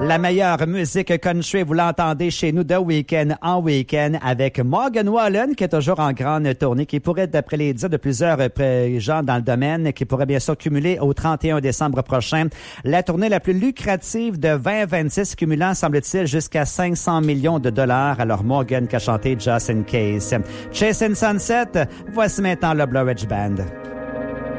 La meilleure musique country, vous l'entendez chez nous de week-end en week-end avec Morgan Wallen, qui est toujours en grande tournée, qui pourrait, d'après les dires de plusieurs gens dans le domaine, qui pourrait bien sûr cumuler au 31 décembre prochain la tournée la plus lucrative de 2026, cumulant, semble-t-il, jusqu'à 500 millions de dollars. Alors Morgan qui a chanté Just in Case. Chasing Sunset, voici maintenant le Blue Ridge Band.